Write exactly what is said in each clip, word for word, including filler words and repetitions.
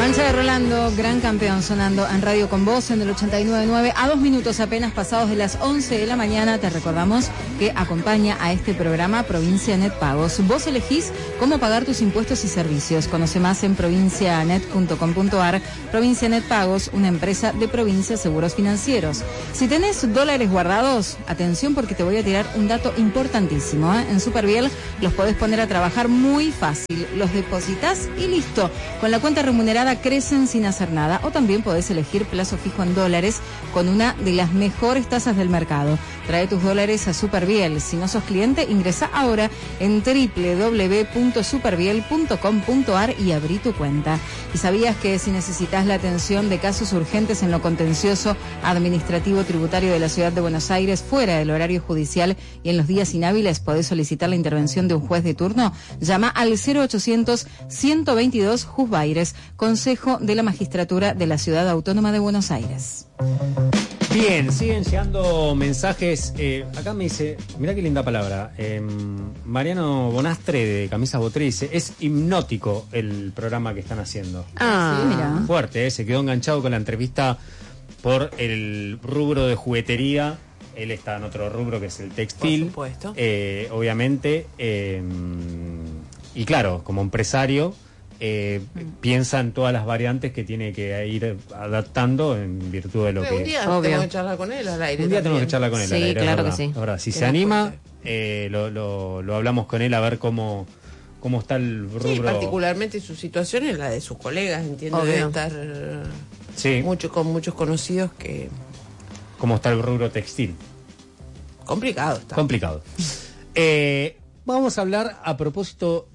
Pancha de Rolando, gran campeón, sonando en Radio con Vos en el ochenta y nueve punto nueve. A dos minutos apenas pasados de las once de la mañana, te recordamos que acompaña a este programa Provincia Net Pagos. Vos elegís cómo pagar tus impuestos y servicios. Conoce más en provincia net punto com punto ar. Provincia Net Pagos, una empresa de Provincia Seguros Financieros. Si tenés dólares guardados, atención porque te voy a tirar un dato importantísimo, ¿eh? En Superviel los podés poner a trabajar muy fácil. Los depositas y listo. Con la cuenta remunerada crecen sin hacer nada, o también podés elegir plazo fijo en dólares con una de las mejores tasas del mercado. Trae tus dólares a Superviel. Si no sos cliente, ingresa ahora en doble u doble u doble u punto superviel punto com punto ar y abrí tu cuenta. ¿Y sabías que si necesitas la atención de casos urgentes en lo contencioso administrativo tributario de la Ciudad de Buenos Aires fuera del horario judicial y en los días inhábiles podés solicitar la intervención de un juez de turno? Llama al cero ochocientos, ciento veintidós Juzbaires, Consejo de la Magistratura de la Ciudad Autónoma de Buenos Aires. Bien, siguen llegando mensajes. Eh, acá me dice, mirá qué linda palabra. Eh, Mariano Bonastre de Camisas Botré dice, es hipnótico el programa que están haciendo. Ah, sí, mira. Fuerte, eh, se quedó enganchado con la entrevista por el rubro de juguetería. Él está en otro rubro que es el textil. Por supuesto. Eh, obviamente. Eh, y claro, como empresario. Eh, piensa en todas las variantes que tiene que ir adaptando en virtud de lo Pero que... Un día Obvio. tenemos que charlar con él al aire. Un día también. tenemos que charlar con él Sí, al aire, claro es verdad. que sí. Ahora, si se Queda anima, fuerte. eh, lo, lo, lo hablamos con él a ver cómo, cómo está el rubro. Sí, particularmente su situación es la de sus colegas, entiendo, Obvio. debe estar eh, Sí, mucho, con muchos conocidos que... cómo está el rubro textil. Complicado está. Complicado. Eh, vamos a hablar a propósito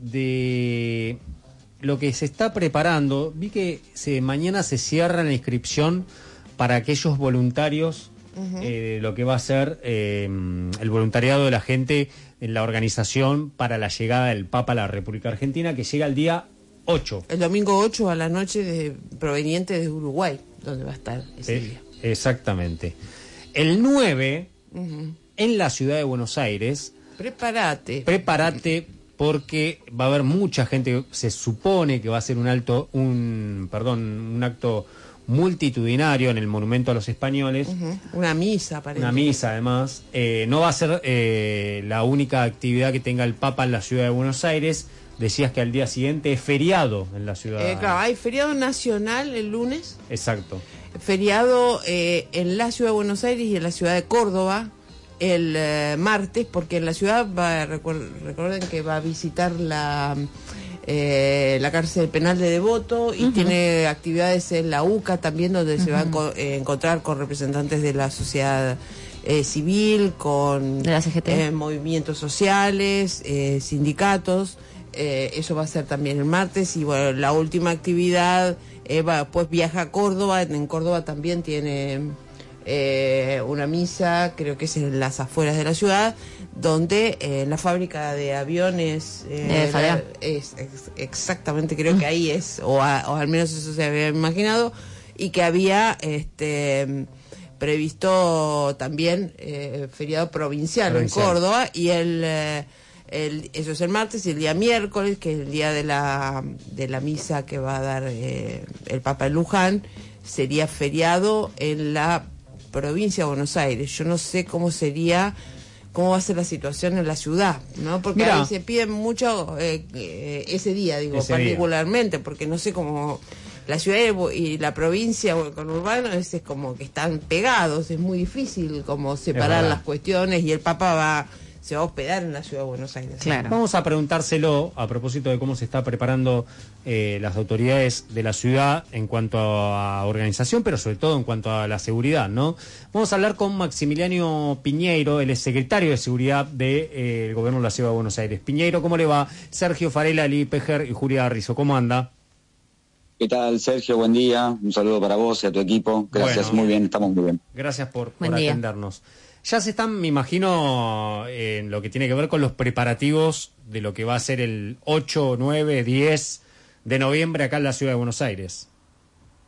de lo que se está preparando. Vi que se, mañana se cierra la inscripción para aquellos voluntarios, uh-huh. eh, lo que va a ser eh, el voluntariado de la gente en la organización para la llegada del Papa a la República Argentina, que llega el día ocho. El domingo ocho a la noche, de, proveniente de Uruguay, donde va a estar ese Eh, día. exactamente. El nueve, Uh-huh. en la ciudad de Buenos Aires, Prepárate. prepárate porque va a haber mucha gente. Se supone que va a ser un alto, un, perdón, un acto multitudinario en el Monumento a los Españoles. Uh-huh. Una misa, parece. Una misa, además. Eh, no va a ser eh, la única actividad que tenga el Papa en la ciudad de Buenos Aires. Decías que al día siguiente es feriado en la ciudad. Eh, claro, hay feriado nacional el lunes. Exacto. Feriado eh, en la ciudad de Buenos Aires y en la ciudad de Córdoba el eh, martes, porque en la ciudad va, recuer- recuerden que va a visitar la eh, la cárcel penal de Devoto y uh-huh. tiene actividades en la U C A también, donde uh-huh. se va a enco- eh, encontrar con representantes de la sociedad eh, civil, con de la C G T. Eh, movimientos sociales, eh, sindicatos. Eh, eso va a ser también el martes. Y bueno, la última actividad, eh, va, pues viaja a Córdoba. En Córdoba también tiene eh, una misa, creo que es en las afueras de la ciudad, donde eh, en la fábrica de aviones eh, de Farea. la, es, es, exactamente, creo que ahí es, o, a, o al menos eso se había imaginado, y que había este previsto también eh, feriado provincial, provincial en Córdoba. Y el eh, El, eso es el martes, y el día miércoles, que es el día de la de la misa que va a dar eh, el Papa en Luján, sería feriado en la provincia de Buenos Aires. Yo no sé cómo sería, cómo va a ser la situación en la ciudad, ¿no? Porque Mirá. ahí se pide mucho eh, eh, ese día, digo, ese particularmente, día. Porque no sé cómo la ciudad y la provincia con urbano a veces como que están pegados, es muy difícil como separar las cuestiones, y el Papa va se va a hospedar en la ciudad de Buenos Aires. Claro. Vamos a preguntárselo a propósito de cómo se está preparando eh, las autoridades de la ciudad en cuanto a organización, pero sobre todo en cuanto a la seguridad, ¿no? Vamos a hablar con Maximiliano Piñeiro, el secretario de Seguridad del de, eh, Gobierno de la Ciudad de Buenos Aires. Piñeiro, ¿cómo le va? Sergio Farela, Lili Pejer y Julia Rizzo, ¿cómo anda? ¿Qué tal, Sergio? Buen día. Un saludo para vos y a tu equipo. Gracias, bueno, muy bien, estamos muy bien. Gracias por, por atendernos. Ya se están, me imagino, en lo que tiene que ver con los preparativos de lo que va a ser el ocho, nueve, diez de noviembre acá en la ciudad de Buenos Aires.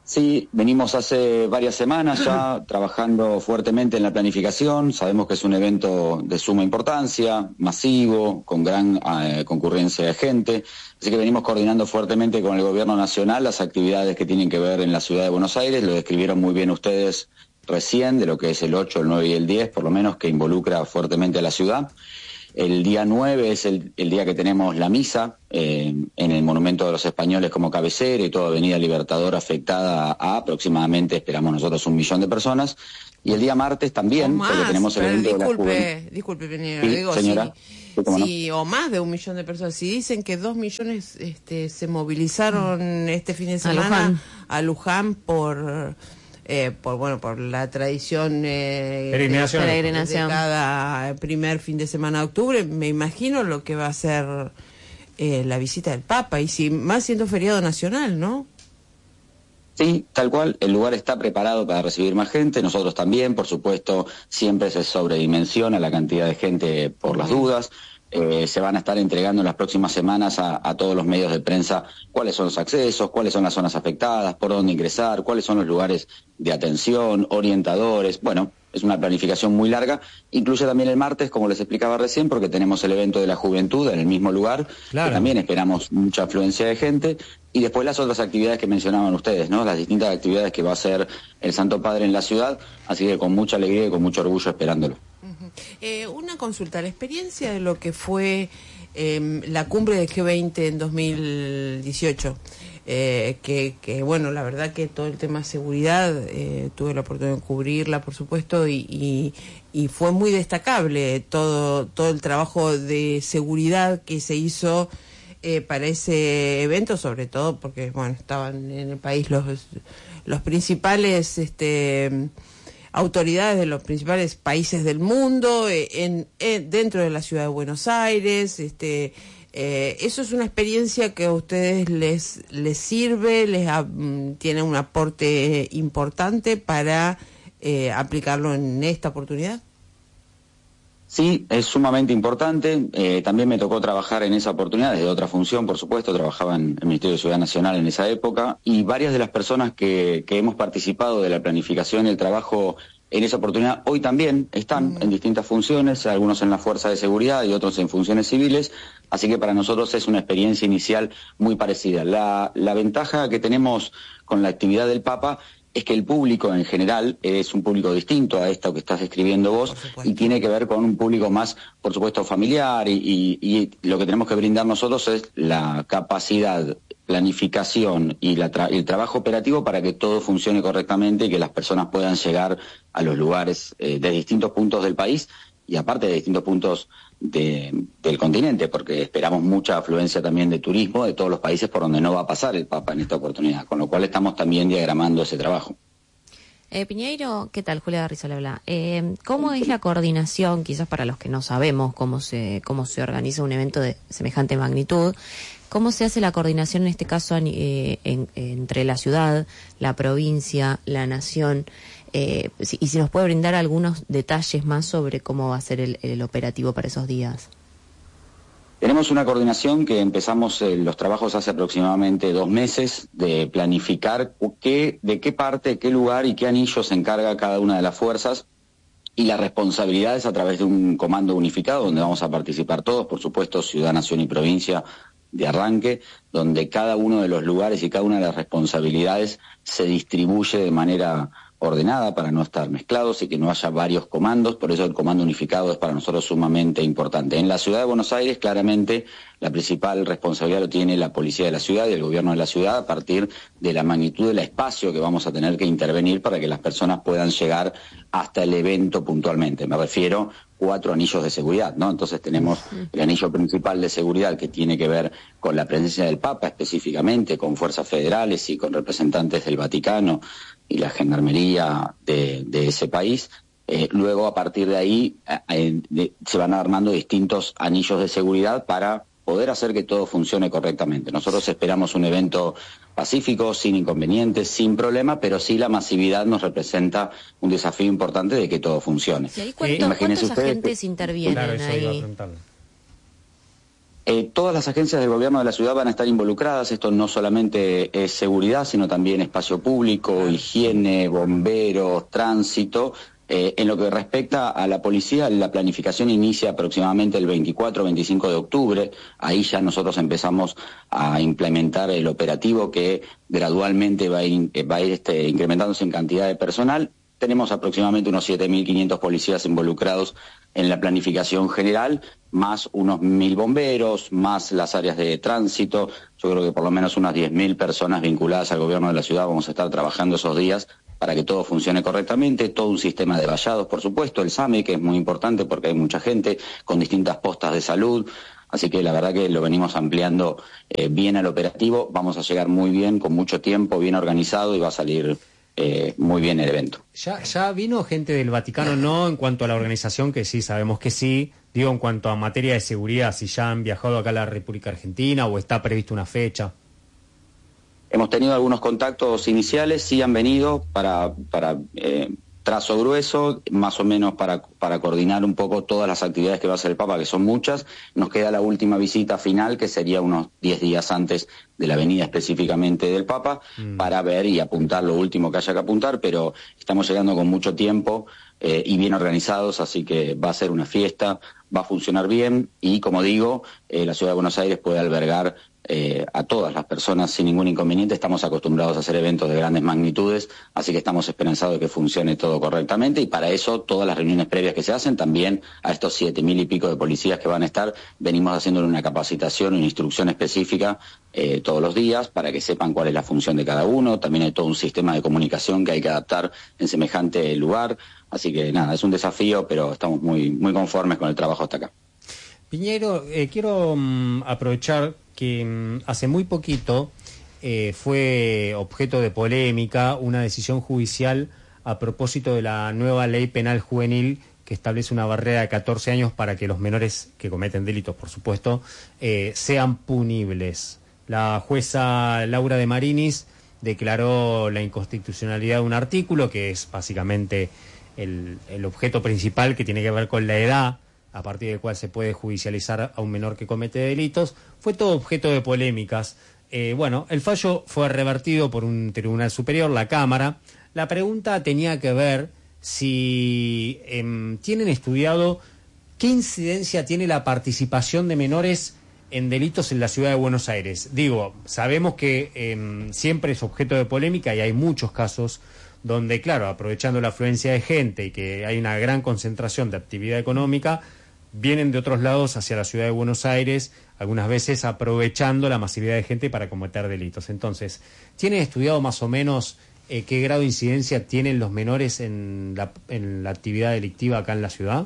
Sí, venimos hace varias semanas ya trabajando fuertemente en la planificación. Sabemos que es un evento de suma importancia, masivo, con gran eh, concurrencia de gente. Así que venimos coordinando fuertemente con el gobierno nacional las actividades que tienen que ver en la ciudad de Buenos Aires. Lo describieron muy bien ustedes recién, de lo que es el ocho, el nueve y el diez, por lo menos, que involucra fuertemente a la ciudad. El día nueve es el, el día que tenemos la misa eh, en el Monumento de los Españoles como cabecera y toda Avenida Libertador afectada a aproximadamente, esperamos nosotros, un millón de personas. Y el día martes también, o más, porque tenemos el evento disculpe, de la juventud. Disculpe, Piñero, Sí, digo, señora. sí, Sí, ¿cómo sí, no? o más de un millón de personas. Si dicen que dos millones este, se movilizaron este fin de semana Luján. a Luján por... Eh, por bueno por la tradición eh, Peregrinación. de, Peregrinación. de cada primer fin de semana de octubre, me imagino lo que va a ser eh, la visita del Papa, y si más siendo feriado nacional, ¿no? Sí, tal cual, el lugar está preparado para recibir más gente, nosotros también, por supuesto, siempre se sobredimensiona la cantidad de gente por las dudas. Eh, se van a estar entregando en las próximas semanas a, a todos los medios de prensa cuáles son los accesos, cuáles son las zonas afectadas, por dónde ingresar, cuáles son los lugares de atención, orientadores. Bueno, es una planificación muy larga. Incluye también el martes, como les explicaba recién, porque tenemos el evento de la juventud en el mismo lugar, Claro. que también esperamos mucha afluencia de gente. Y después las otras actividades que mencionaban ustedes, ¿no? Las distintas actividades que va a hacer el Santo Padre en la ciudad, así que con mucha alegría y con mucho orgullo esperándolo. Uh-huh. Eh, una consulta, la experiencia de lo que fue eh, la cumbre de G veinte en dos mil dieciocho, eh, que, que bueno, la verdad que todo el tema de seguridad, eh, tuve la oportunidad de cubrirla, por supuesto, y, y, y fue muy destacable todo, todo el trabajo de seguridad que se hizo eh, para ese evento, sobre todo porque, bueno, estaban en el país los, los principales... este autoridades de los principales países del mundo, eh, en, en dentro de la ciudad de Buenos Aires. Este, eh, eso es una experiencia que a ustedes les les sirve, les ha, mm, tiene un aporte importante para eh, aplicarlo en esta oportunidad. Sí, es sumamente importante. Eh, también me tocó trabajar en esa oportunidad desde otra función, por supuesto. Trabajaba en el Ministerio de Seguridad Nacional en esa época, y varias de las personas que, que hemos participado de la planificación y el trabajo en esa oportunidad hoy también están en distintas funciones, algunos en la Fuerza de Seguridad y otros en funciones civiles. Así que para nosotros es una experiencia inicial muy parecida. La, la ventaja que tenemos con la actividad del Papa es que el público en general es un público distinto a esto que estás describiendo vos, y tiene que ver con un público más, por supuesto, familiar, y, y, y lo que tenemos que brindar nosotros es la capacidad, planificación y la tra- el trabajo operativo para que todo funcione correctamente y que las personas puedan llegar a los lugares eh, de distintos puntos del país, y aparte de distintos puntos de, del continente, porque esperamos mucha afluencia también de turismo de todos los países por donde no va a pasar el Papa en esta oportunidad, con lo cual estamos también diagramando ese trabajo. Eh, Piñeiro, ¿qué tal? Julia Garrizo le habla. Eh, ¿Cómo es la coordinación, quizás para los que no sabemos cómo se cómo se organiza un evento de semejante magnitud? ¿Cómo se hace la coordinación en este caso eh, en, entre la ciudad, la provincia, la nación? Eh, si, y si nos puede brindar algunos detalles más sobre cómo va a ser el, el operativo para esos días. Tenemos una coordinación que empezamos eh, los trabajos hace aproximadamente dos meses, de planificar qué, de qué parte, qué lugar y qué anillo se encarga cada una de las fuerzas, y las responsabilidades a través de un comando unificado donde vamos a participar todos, por supuesto, ciudad, nación y provincia de arranque, donde cada uno de los lugares y cada una de las responsabilidades se distribuye de manera ordenada para no estar mezclados y que no haya varios comandos. Por eso el comando unificado es para nosotros sumamente importante. En la ciudad de Buenos Aires, claramente, la principal responsabilidad lo tiene la policía de la ciudad y el gobierno de la ciudad, a partir de la magnitud del espacio que vamos a tener que intervenir para que las personas puedan llegar hasta el evento puntualmente. Me refiero cuatro anillos de seguridad, ¿no? Entonces tenemos el anillo principal de seguridad, que tiene que ver con la presencia del Papa específicamente, con fuerzas federales y con representantes del Vaticano y la gendarmería de, de ese país. Eh, luego, a partir de ahí, eh, de, se van armando distintos anillos de seguridad para poder hacer que todo funcione correctamente. Nosotros esperamos un evento pacífico, sin inconvenientes, sin problema, pero sí la masividad nos representa un desafío importante de que todo funcione. ¿Y ahí cuántos, Imagínense cuántos ustedes agentes que- intervienen Claro, eso iba a ahí? preguntarle. Eh, todas las agencias del gobierno de la ciudad van a estar involucradas. Esto no solamente es seguridad, sino también espacio público, higiene, bomberos, tránsito. Eh, en lo que respecta a la policía, la planificación inicia aproximadamente el veinticuatro o veinticinco de octubre. Ahí ya nosotros empezamos a implementar el operativo que gradualmente va a ir, va a ir este, incrementándose en cantidad de personal. Tenemos aproximadamente unos siete mil quinientos policías involucrados en la planificación general, más unos mil bomberos, más las áreas de tránsito. Yo creo que por lo menos unas diez mil personas vinculadas al gobierno de la ciudad vamos a estar trabajando esos días para que todo funcione correctamente. Todo un sistema de vallados, por supuesto, el SAME, que es muy importante porque hay mucha gente con distintas postas de salud. Así que la verdad que lo venimos ampliando eh, bien al operativo. Vamos a llegar muy bien, con mucho tiempo, bien organizado, y va a salir Eh, muy bien el evento. ¿Ya, ya vino gente del Vaticano, no en cuanto a la organización, que sí, sabemos que sí, digo en cuanto a materia de seguridad, si ya han viajado acá a la República Argentina o está prevista una fecha? Hemos tenido algunos contactos iniciales, sí han venido para, para eh, trazo grueso, más o menos para, para coordinar un poco todas las actividades que va a hacer el Papa, que son muchas. Nos queda la última visita final, que sería unos diez días antes de la venida específicamente del Papa, mm. para ver y apuntar lo último que haya que apuntar, pero estamos llegando con mucho tiempo eh, y bien organizados, así que va a ser una fiesta, va a funcionar bien, y como digo, eh, la Ciudad de Buenos Aires puede albergar Eh, a todas las personas sin ningún inconveniente. Estamos acostumbrados a hacer eventos de grandes magnitudes, así que estamos esperanzados de que funcione todo correctamente, y para eso todas las reuniones previas que se hacen, también a estos siete mil y pico de policías que van a estar, venimos haciéndole una capacitación, una instrucción específica eh, todos los días para que sepan cuál es la función de cada uno. También hay todo un sistema de comunicación que hay que adaptar en semejante lugar, así que nada, es un desafío, pero estamos muy, muy conformes con el trabajo hasta acá. Piñeiro, eh, quiero um, aprovechar que um, hace muy poquito eh, fue objeto de polémica una decisión judicial a propósito de la nueva ley penal juvenil que establece una barrera de catorce años para que los menores que cometen delitos, por supuesto, eh, sean punibles. La jueza Laura de Marinis declaró la inconstitucionalidad de un artículo que es básicamente el, el objeto principal, que tiene que ver con la edad a partir del cual se puede judicializar a un menor que comete delitos. Fue todo objeto de polémicas. Eh, bueno, el fallo fue revertido por un tribunal superior, la Cámara. La pregunta tenía que ver si eh, tienen estudiado qué incidencia tiene la participación de menores en delitos en la Ciudad de Buenos Aires. Digo, sabemos que eh, siempre es objeto de polémica y hay muchos casos donde, claro, aprovechando la afluencia de gente y que hay una gran concentración de actividad económica, vienen de otros lados hacia la Ciudad de Buenos Aires, algunas veces aprovechando la masividad de gente para cometer delitos. Entonces, ¿tienen estudiado más o menos eh, qué grado de incidencia tienen los menores en la, en la actividad delictiva acá en la ciudad?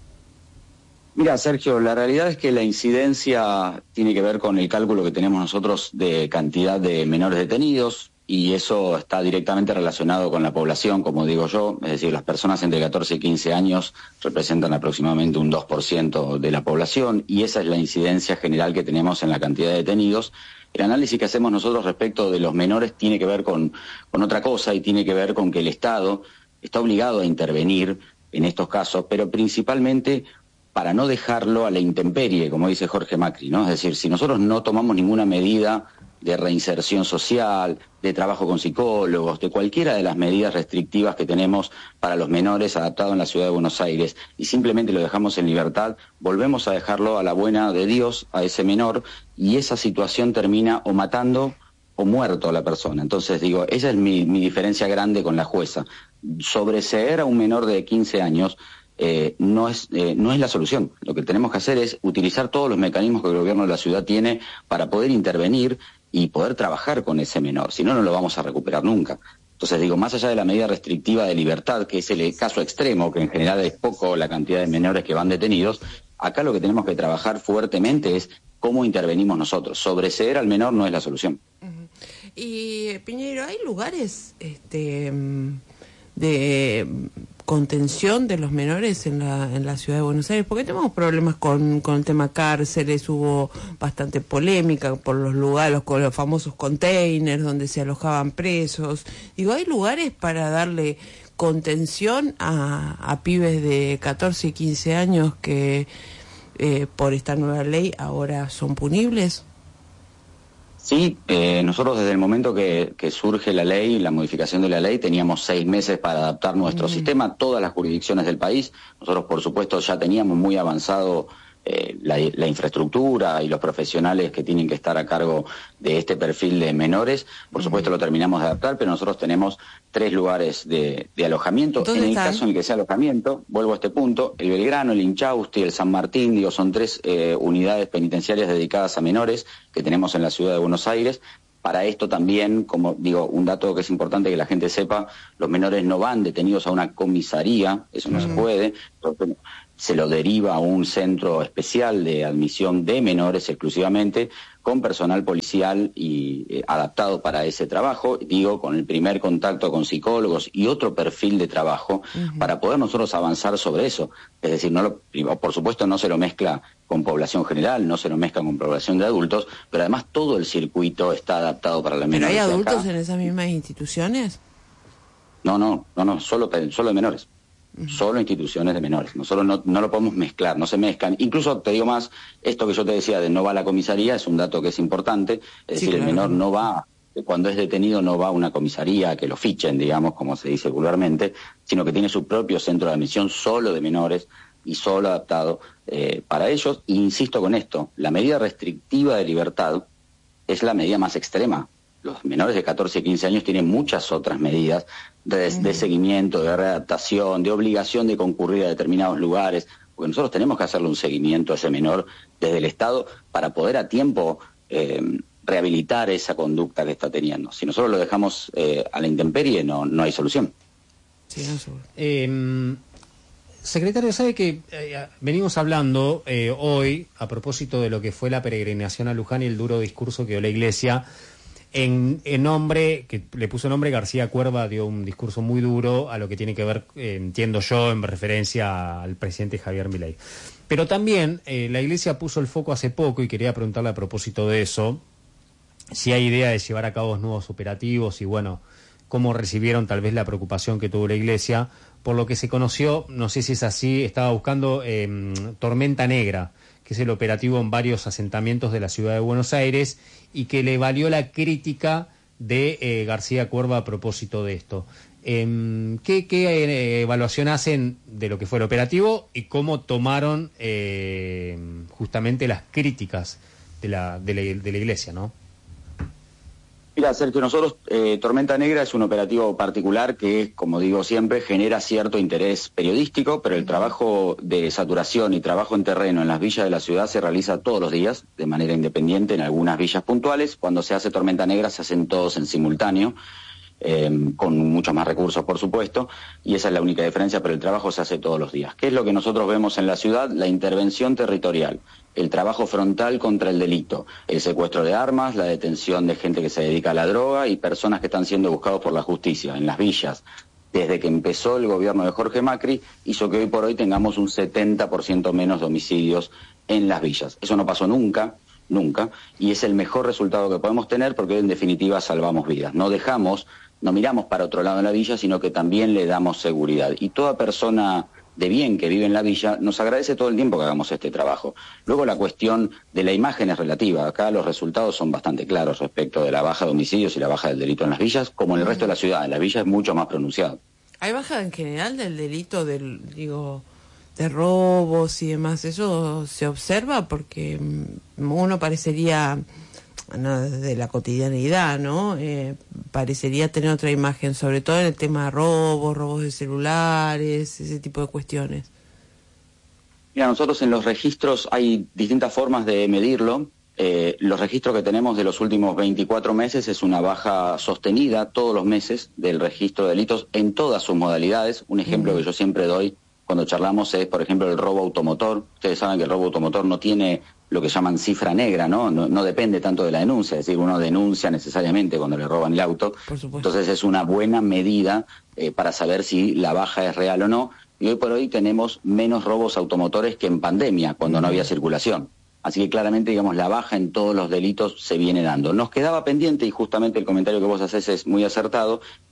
Mira, Sergio, la realidad es que la incidencia tiene que ver con el cálculo que tenemos nosotros de cantidad de menores detenidos, y eso está directamente relacionado con la población, como digo yo, es decir, las personas entre catorce y quince años representan aproximadamente un dos por ciento de la población, y esa es la incidencia general que tenemos en la cantidad de detenidos. El análisis que hacemos nosotros respecto de los menores tiene que ver con, con otra cosa, y tiene que ver con que el Estado está obligado a intervenir en estos casos, pero principalmente para no dejarlo a la intemperie, como dice Jorge Macri, ¿no? Es decir, si nosotros no tomamos ninguna medida de reinserción social, de trabajo con psicólogos, de cualquiera de las medidas restrictivas que tenemos para los menores adaptados en la Ciudad de Buenos Aires, y simplemente lo dejamos en libertad, volvemos a dejarlo a la buena de Dios, a ese menor, y esa situación termina o matando o muerto a la persona. Entonces, digo, esa es mi, mi diferencia grande con la jueza. Sobreseer a un menor de quince años Eh, no es eh, no es la solución. Lo que tenemos que hacer es utilizar todos los mecanismos que el gobierno de la ciudad tiene para poder intervenir y poder trabajar con ese menor, si no, no lo vamos a recuperar nunca. Entonces, digo, más allá de la medida restrictiva de libertad, que es el caso extremo, que en general es poco la cantidad de menores que van detenidos, acá lo que tenemos que trabajar fuertemente es cómo intervenimos nosotros. Sobreseer al menor no es la solución. Uh-huh. Y, Piñeiro, ¿hay lugares este de contención de los menores en la en la Ciudad de Buenos Aires? Porque tenemos problemas con, con el tema cárceles, hubo bastante polémica por los lugares, los, los famosos containers donde se alojaban presos. Digo, ¿hay lugares para darle contención a, a pibes de catorce y quince años que eh, por esta nueva ley ahora son punibles? Sí, eh, nosotros desde el momento que, que surge la ley, la modificación de la ley, teníamos seis meses para adaptar nuestro mm. sistema, todas las jurisdicciones del país. Nosotros, por supuesto, ya teníamos muy avanzado eh, la, la infraestructura y los profesionales que tienen que estar a cargo de este perfil de menores. Por supuesto, mm. lo terminamos de adaptar, pero nosotros tenemos tres lugares de, de alojamiento. En el están? caso en el que sea alojamiento, vuelvo a este punto, el Belgrano, el Inchausti, el San Martín, digo, son tres eh, unidades penitenciarias dedicadas a menores que tenemos en la ciudad de Buenos Aires. Para esto también, como digo, un dato que es importante que la gente sepa, los menores no van detenidos a una comisaría, eso no mm. se puede, entonces, se lo deriva a un centro especial de admisión de menores exclusivamente, con personal policial y eh, adaptado para ese trabajo, digo, con el primer contacto con psicólogos y otro perfil de trabajo, uh-huh. para poder nosotros avanzar sobre eso. Es decir, no lo, por supuesto no se lo mezcla con población general, no se lo mezcla con población de adultos, pero además todo el circuito está adaptado para la menores. ¿Pero hay adultos en esas mismas instituciones? No, no, no, no, solo, solo de menores. Uh-huh. Solo instituciones de menores. Nosotros no, no lo podemos mezclar, no se mezclan. Incluso, te digo más, esto que yo te decía de no va a la comisaría es un dato que es importante. Es sí, decir, claro. El menor no va, cuando es detenido no va a una comisaría que lo fichen, digamos, como se dice vulgarmente, sino que tiene su propio centro de admisión solo de menores y solo adaptado eh, para ellos. E insisto con esto, la medida restrictiva de libertad es la medida más extrema. Los menores de catorce y quince años tienen muchas otras medidas de, de seguimiento, de readaptación, de obligación de concurrir a determinados lugares, porque nosotros tenemos que hacerle un seguimiento a ese menor desde el Estado para poder a tiempo eh, rehabilitar esa conducta que está teniendo. Si nosotros lo dejamos eh, a la intemperie, no, no hay solución. Sí, no sé. Eh, secretario, sabe que eh, venimos hablando eh, hoy a propósito de lo que fue la peregrinación a Luján y el duro discurso que dio la Iglesia. En, en nombre, que le puso nombre, García Cuerva dio un discurso muy duro a lo que tiene que ver, eh, entiendo yo, en referencia al presidente Javier Milei. Pero también eh, la Iglesia puso el foco hace poco, y quería preguntarle a propósito de eso, si hay idea de llevar a cabo nuevos operativos y, bueno, cómo recibieron tal vez la preocupación que tuvo la Iglesia, por lo que se conoció, no sé si es así, estaba buscando eh, Tormenta Negra, que es el operativo en varios asentamientos de la ciudad de Buenos Aires, y que le valió la crítica de eh, García Cuerva a propósito de esto. Eh, ¿Qué, qué eh, evaluación hacen de lo que fue el operativo y cómo tomaron eh, justamente las críticas de la, de la, de la Iglesia, ¿no? Mira, Sergio, nosotros, eh, Tormenta Negra es un operativo particular que, como digo siempre, genera cierto interés periodístico, pero el trabajo de saturación y trabajo en terreno en las villas de la ciudad se realiza todos los días, de manera independiente, en algunas villas puntuales. Cuando se hace Tormenta Negra se hacen todos en simultáneo, eh, con muchos más recursos, por supuesto, y esa es la única diferencia, pero el trabajo se hace todos los días. ¿Qué es lo que nosotros vemos en la ciudad? La intervención territorial, el trabajo frontal contra el delito, el secuestro de armas, la detención de gente que se dedica a la droga y personas que están siendo buscados por la justicia en las villas. Desde que empezó el gobierno de Jorge Macri, hizo que hoy por hoy tengamos un setenta por ciento menos de homicidios en las villas. Eso no pasó nunca, nunca, y es el mejor resultado que podemos tener porque en definitiva salvamos vidas. No dejamos, no miramos para otro lado en la villa, sino que también le damos seguridad. Y toda persona de bien que vive en la villa nos agradece todo el tiempo que hagamos este trabajo. Luego la cuestión de la imagen es relativa. Acá los resultados son bastante claros respecto de la baja de homicidios y la baja del delito en las villas, como en el resto de la ciudad. En la villa es mucho más pronunciado. ¿Hay baja en general del delito, del digo, de robos y demás? ¿Eso se observa? Porque uno parecería, no, desde la cotidianidad, ¿no? Eh, parecería tener otra imagen, sobre todo en el tema de robos, robos de celulares, ese tipo de cuestiones. Mira, nosotros en los registros hay distintas formas de medirlo. Eh, los registros que tenemos de los últimos veinticuatro meses es una baja sostenida todos los meses del registro de delitos en todas sus modalidades. Un ejemplo mm. que yo siempre doy cuando charlamos es, por ejemplo, el robo automotor. Ustedes saben que el robo automotor no tiene lo que llaman cifra negra, ¿no? No, no depende tanto de la denuncia, es decir, uno denuncia necesariamente cuando le roban el auto. Por supuesto. Entonces es una buena medida eh, para saber si la baja es real o no. Y hoy por hoy tenemos menos robos automotores que en pandemia, cuando mm. no había circulación. Así que claramente, digamos, la baja en todos los delitos se viene dando. Nos quedaba pendiente, y justamente el comentario que vos haces es muy acertado,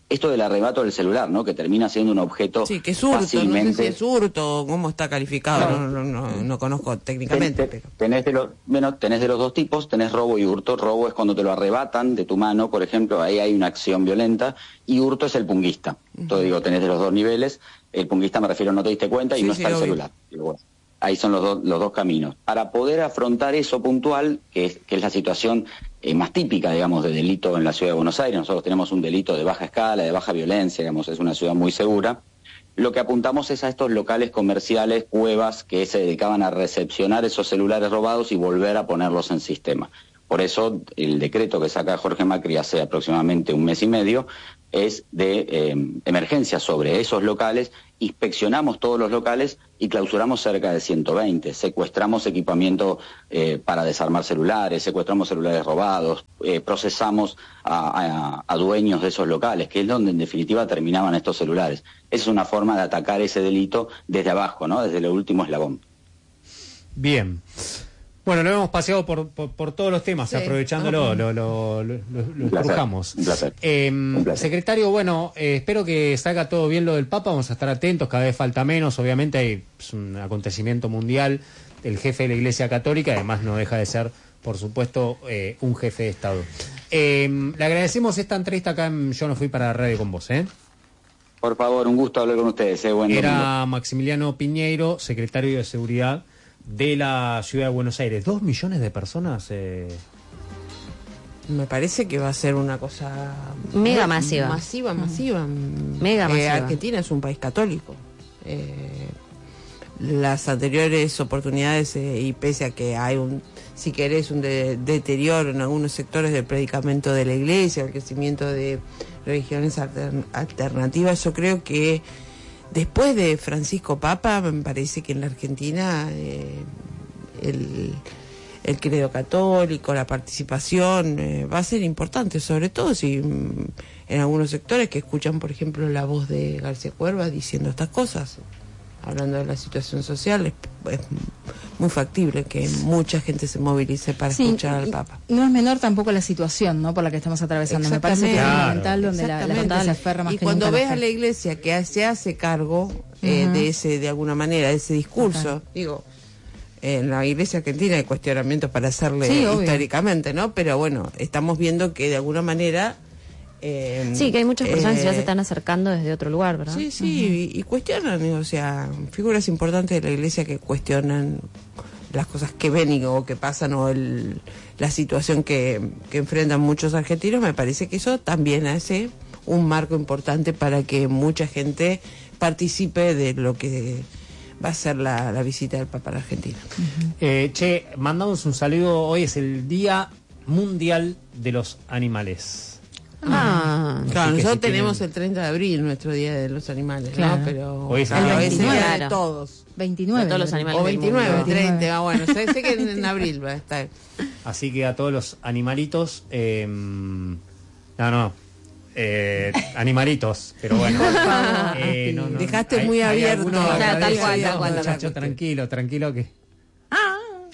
esto del arrebato del celular, ¿no? Que termina siendo un objeto sí, que es hurto, fácilmente... no sé si es hurto, cómo está calificado, claro. no, no, no, no conozco técnicamente. Ten, pero... tenés, de los, bueno, tenés de los dos tipos, tenés robo y hurto. Robo es cuando te lo arrebatan de tu mano, por ejemplo, ahí hay una acción violenta, y hurto es el punguista. Uh-huh. Entonces digo, tenés de los dos niveles, el punguista me refiero, no te diste cuenta y sí, no sí, está el celular. Digo, bueno, ahí son los, do, los dos caminos. Para poder afrontar eso puntual, que es, que es la situación eh, más típica, digamos, de delito en la ciudad de Buenos Aires, nosotros tenemos un delito de baja escala, de baja violencia, digamos, es una ciudad muy segura, lo que apuntamos es a estos locales comerciales, cuevas, que se dedicaban a recepcionar esos celulares robados y volver a ponerlos en sistema. Por eso el decreto que saca Jorge Macri hace aproximadamente un mes y medio es de eh, emergencia sobre esos locales, inspeccionamos todos los locales y clausuramos cerca de ciento veinte, secuestramos equipamiento eh, para desarmar celulares, secuestramos celulares robados, eh, procesamos a, a, a dueños de esos locales, que es donde en definitiva terminaban estos celulares. Esa es una forma de atacar ese delito desde abajo, ¿no? Desde el último eslabón. Bien. Bueno, lo hemos paseado por, por, por todos los temas, sí. aprovechándolo, lo, lo, lo, lo, lo estrujamos. Un placer. Eh, un placer. Secretario, bueno, eh, espero que salga todo bien lo del Papa, vamos a estar atentos, cada vez falta menos, obviamente hay pues, un acontecimiento mundial, el jefe de la Iglesia Católica, además no deja de ser, por supuesto, eh, un jefe de Estado. Eh, le agradecemos esta entrevista acá en Yo No Fui para Radio con Vos, ¿eh? Por favor, un gusto hablar con ustedes. Eh. Buen Era domingo. Maximiliano Piñeiro, secretario de Seguridad de la ciudad de Buenos Aires. ¿Dos millones de personas? Eh... Me parece que va a ser una cosa... Mega masiva. Masiva, masiva. Uh-huh. Mega eh, masiva. Argentina es un país católico. Eh, las anteriores oportunidades, eh, y pese a que hay un, si querés, un de, deterioro en algunos sectores del predicamento de la Iglesia, el crecimiento de religiones altern, alternativas, yo creo que después de Francisco Papa, me parece que en la Argentina eh, el, el credo católico, la participación eh, va a ser importante, sobre todo si mm, en algunos sectores que escuchan, por ejemplo, la voz de García Cuerva diciendo estas cosas, hablando de la situación social, es, es muy factible que mucha gente se movilice para sí, escuchar al Papa. No es menor tampoco la situación, ¿no?, por la que estamos atravesando. Me parece que es fundamental, donde la, la gente se aferra más y que cuando nunca ves a la Iglesia que se hace cargo eh, uh-huh. de ese, de alguna manera, de ese discurso, uh-huh. digo, en la Iglesia Argentina hay cuestionamientos para hacerle sí, históricamente, ¿no? Pero bueno, estamos viendo que de alguna manera Eh, sí, que hay muchas personas eh, que ya se están acercando desde otro lugar, ¿verdad? Sí, sí, uh-huh. y, y cuestionan, o sea, figuras importantes de la Iglesia que cuestionan las cosas que ven y, o que pasan, o el, la situación que, que enfrentan muchos argentinos. Me parece que eso también hace un marco importante para que mucha gente participe de lo que va a ser la, la visita del Papa a la Argentina. Uh-huh. eh, che, mandamos un saludo, hoy es el Día Mundial de los Animales. Ah, claro, nosotros si tenemos tienen... el treinta de abril, nuestro Día de los Animales, claro. ¿no? Pero hoy es claro, el veintinueve, claro. de todos. veintinueve. De todos los animales. O veintinueve, treinta, ah, bueno, sé, sé que en, en abril va a estar. Así que a todos los animalitos, eh, no, no, eh, animalitos, pero bueno. eh, no, no, Dejaste hay, muy hay abierto. Algunos, claro, tal cual, tal cual. Muchacho, tranquilo, tranquilo que... Ah.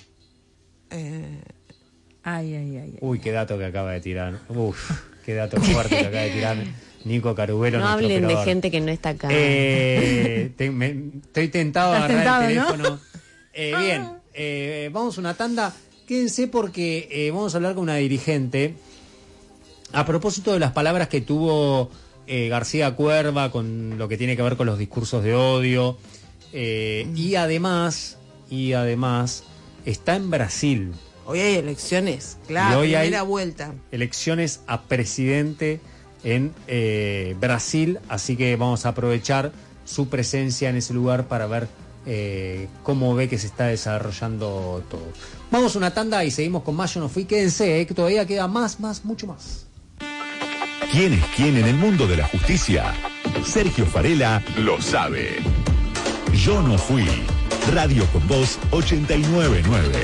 Eh... Ay, ay, ay, ay. Uy, qué dato que acaba de tirar. Uf. Qué dato fuerte que acaba de tirar Nico Carubelo. No hablen operador. De gente que no está acá. Eh, te, me, estoy tentado a agarrar tentado, el teléfono. ¿no? Eh, bien, eh, vamos a una tanda. Quédense porque eh, vamos a hablar con una dirigente a propósito de las palabras que tuvo eh, García Cuerva con lo que tiene que ver con los discursos de odio. Eh, y además, y además, está en Brasil. Hoy hay elecciones, claro, hoy primera hay vuelta. Elecciones a presidente en eh, Brasil, así que vamos a aprovechar su presencia en ese lugar para ver eh, cómo ve que se está desarrollando todo. Vamos a una tanda y seguimos con más Yo No Fui. Quédense, eh, que todavía queda más, más, mucho más. ¿Quién es quién en el mundo de la justicia? Sergio Farela lo sabe. Yo No Fui. Radio con Voz ochenta y nueve punto nueve.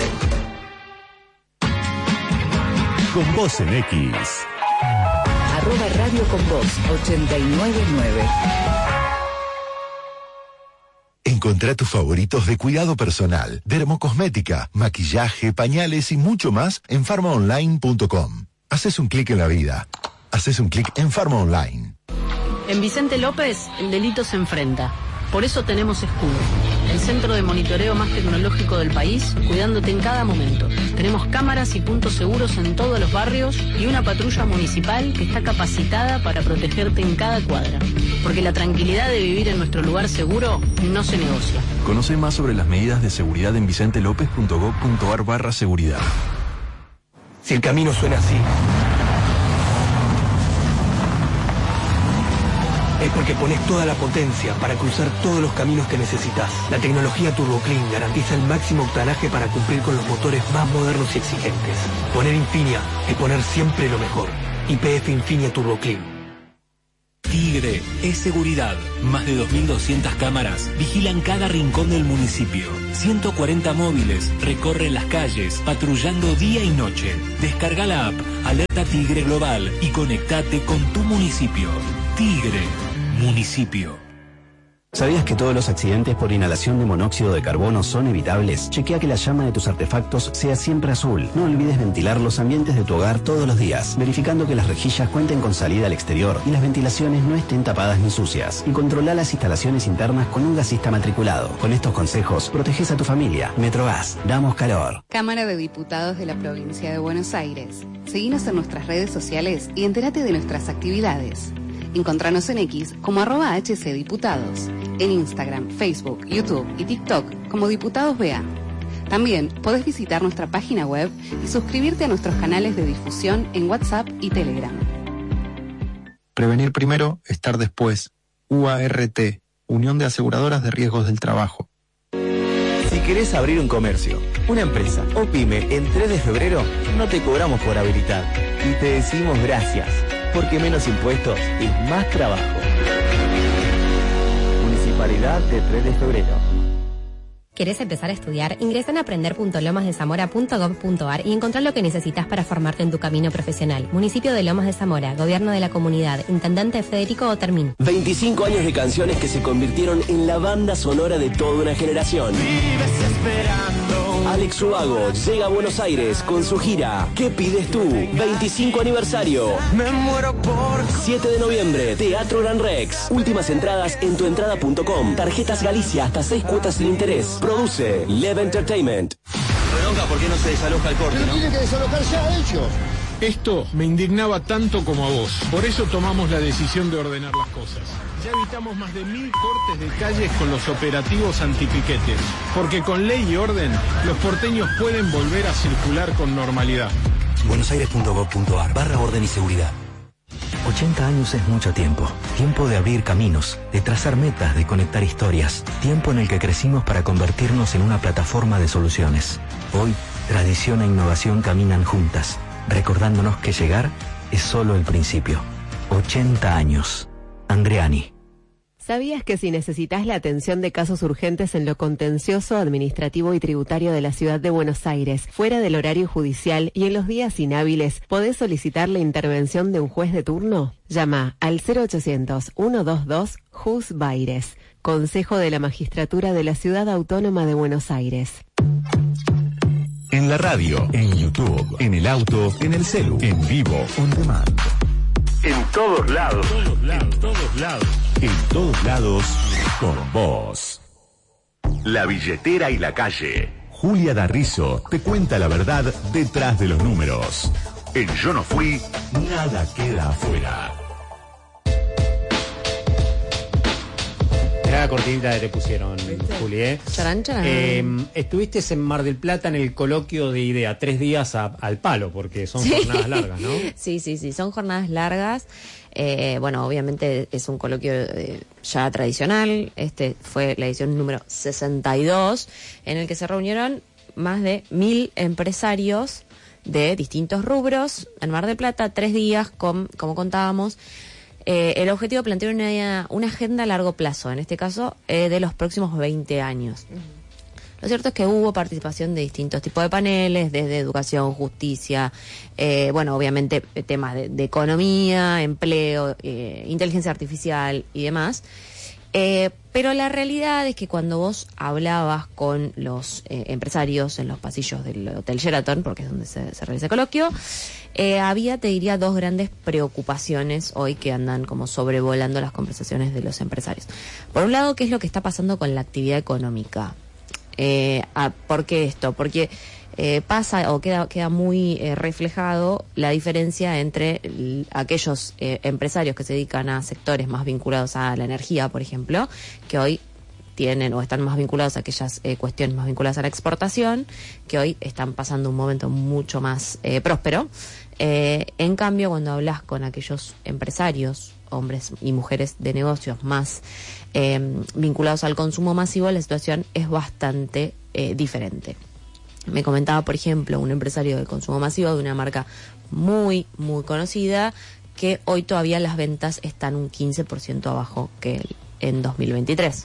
Con Voz en X. Arroba Radio con Voz ochenta y nueve punto nueve. Encontrá tus favoritos de cuidado personal, dermocosmética, maquillaje, pañales y mucho más en farmaonline punto com. Haces un clic en la vida. Haces un clic en Farma Online. En Vicente López, el delito se enfrenta. Por eso tenemos Escudo, el centro de monitoreo más tecnológico del país, cuidándote en cada momento. Tenemos cámaras y puntos seguros en todos los barrios y una patrulla municipal que está capacitada para protegerte en cada cuadra. Porque la tranquilidad de vivir en nuestro lugar seguro no se negocia. Conoce más sobre las medidas de seguridad en vicentelopez.gov.ar barra seguridad. Si el camino suena así, es porque pones toda la potencia para cruzar todos los caminos que necesitas. La tecnología Turbo Clean garantiza el máximo octanaje para cumplir con los motores más modernos y exigentes. Poner Infinia es poner siempre lo mejor. Y P F Infinia Turbo Clean. Tigre es seguridad. Más de dos mil doscientas cámaras vigilan cada rincón del municipio. ciento cuarenta móviles recorren las calles, patrullando día y noche. Descarga la app Alerta Tigre Global y conectate con tu municipio. Tigre, municipio. ¿Sabías que todos los accidentes por inhalación de monóxido de carbono son evitables? Chequea que la llama de tus artefactos sea siempre azul. No olvides ventilar los ambientes de tu hogar todos los días, verificando que las rejillas cuenten con salida al exterior y las ventilaciones no estén tapadas ni sucias. Y controla las instalaciones internas con un gasista matriculado. Con estos consejos, proteges a tu familia. Metrogas, damos calor. Cámara de Diputados de la Provincia de Buenos Aires. Seguinos en nuestras redes sociales y entérate de nuestras actividades. Encontranos en X como arroba hcdiputados, en Instagram, Facebook, YouTube y TikTok como Diputados B A. También podés visitar nuestra página web y suscribirte a nuestros canales de difusión en WhatsApp y Telegram. Prevenir primero, estar después. U A R T, Unión de Aseguradoras de Riesgos del Trabajo. Si querés abrir un comercio, una empresa o pyme en tres de febrero, no te cobramos por habilitar y te decimos gracias. Porque menos impuestos es más trabajo. Municipalidad de tres de febrero. ¿Querés empezar a estudiar? Ingresa en aprender punto lomas de zamora punto gov punto ar y encontrá lo que necesitas para formarte en tu camino profesional. Municipio de Lomas de Zamora, Gobierno de la Comunidad, Intendente Federico Otermín. veinticinco años de canciones que se convirtieron en la banda sonora de toda una generación. Vives esperando. Alex Ubago llega a Buenos Aires con su gira ¿Qué pides tú? veinticinco aniversario. Me muero por... siete de noviembre, Teatro Gran Rex. Últimas entradas en tuentrada punto com. Tarjetas Galicia hasta seis cuotas sin interés. Produce Lev Entertainment. Redonca, ¿por qué no se desaloja el corte, Pero no? tienen que desalojar ya ellos. Esto me indignaba tanto como a vos. Por eso tomamos la decisión de ordenar las cosas. Ya evitamos más de mil cortes de calles con los operativos antipiquetes. Porque con ley y orden, los porteños pueden volver a circular con normalidad. buenosaires punto gov punto ar barra orden y seguridad. ochenta años es mucho tiempo. Tiempo de abrir caminos, de trazar metas, de conectar historias. Tiempo en el que crecimos para convertirnos en una plataforma de soluciones. Hoy, tradición e innovación caminan juntas, recordándonos que llegar es solo el principio. ochenta años. Andreani. ¿Sabías que si necesitas la atención de casos urgentes en lo contencioso, administrativo y tributario de la ciudad de Buenos Aires, fuera del horario judicial y en los días inhábiles, podés solicitar la intervención de un juez de turno? Llama al cero ochocientos, ciento veintidós, Jus Baires, Consejo de la Magistratura de la Ciudad Autónoma de Buenos Aires. En la radio, en YouTube, en el auto, en el celu, en vivo, on demand. En todos lados. En todos lados. En todos lados. En todos lados, con vos. La billetera y la calle. Julia D'Arrizo te cuenta la verdad detrás de los números. En Yo no fui, nada queda afuera. Mirá la cortinita que te pusieron, Juli, ¿eh? Charan, charan. Eh, estuviste en Mar del Plata en el coloquio de IDEA, tres días a, al palo, porque son Sí. jornadas largas, ¿no? Sí, sí, sí, son jornadas largas. Eh, bueno, obviamente es un coloquio eh, ya tradicional. Este fue la edición número sesenta y dos, en el que se reunieron más de mil empresarios de distintos rubros en Mar del Plata, tres días, con, como contábamos. Eh, el objetivo plantear una, una agenda a largo plazo, en este caso eh, de los próximos veinte años. Uh-huh. Lo cierto es que hubo participación de distintos tipos de paneles, desde educación, justicia, eh, bueno, obviamente temas de, de economía, empleo, eh, inteligencia artificial y demás. Eh, pero la realidad es que cuando vos hablabas con los eh, empresarios en los pasillos del Hotel Sheraton, porque es donde se, se realiza el coloquio, eh, había, te diría, dos grandes preocupaciones hoy que andan como sobrevolando las conversaciones de los empresarios. Por un lado, ¿qué es lo que está pasando con la actividad económica? Eh, ah, ¿Por qué esto? Porque eh, pasa o queda, queda muy eh, reflejado la diferencia entre l- aquellos eh, empresarios que se dedican a sectores más vinculados a la energía, por ejemplo, que hoy tienen o están más vinculados a aquellas eh, cuestiones más vinculadas a la exportación, que hoy están pasando un momento mucho más eh, próspero. Eh, en cambio, cuando hablas con aquellos empresarios, hombres y mujeres de negocios más eh, vinculados al consumo masivo, la situación es bastante eh, diferente. Me comentaba, por ejemplo, un empresario de consumo masivo de una marca muy, muy conocida, que hoy todavía las ventas están un quince por ciento abajo que en dos mil veintitrés.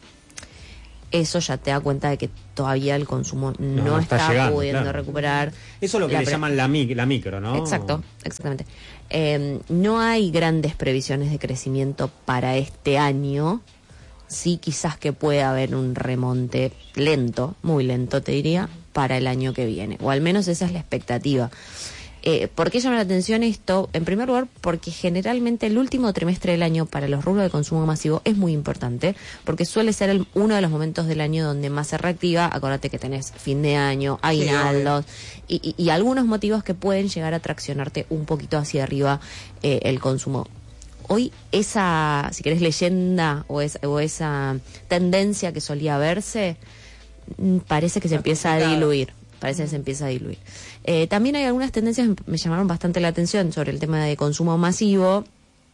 Eso ya te da cuenta de que todavía el consumo no, No, está, está llegando, pudiendo claro. recuperar. Eso es lo que la le pre- llaman la, mic- la micro, ¿no? Exacto, exactamente. Eh, no hay grandes previsiones de crecimiento para este año. Sí, quizás que pueda haber un remonte lento, muy lento te diría, para el año que viene. O al menos esa es la expectativa. Eh, ¿Por qué llama la atención esto? En primer lugar, porque generalmente el último trimestre del año para los rubros de consumo masivo es muy importante, porque suele ser el, uno de los momentos del año donde más se reactiva. Acordate que tenés fin de año, aguinaldos y, y, y algunos motivos que pueden llegar a traccionarte un poquito hacia arriba eh, el consumo. Hoy esa, si querés, leyenda o, es, o esa tendencia que solía verse, mm, parece que se empieza a diluir. Parece que se empieza a diluir. Eh, también hay algunas tendencias que me llamaron bastante la atención sobre el tema de consumo masivo,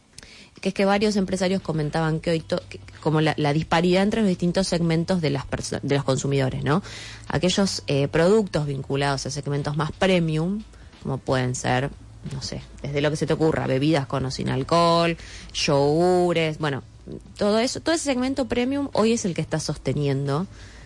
que es que varios empresarios comentaban que hoy, to- que, como la, la disparidad entre los distintos segmentos de las perso- de los consumidores, ¿no? Aquellos eh, productos vinculados a segmentos más premium, como pueden ser, no sé, desde lo que se te ocurra, bebidas con o sin alcohol, yogures, bueno, todo eso, todo ese segmento premium hoy es el que está sosteniendo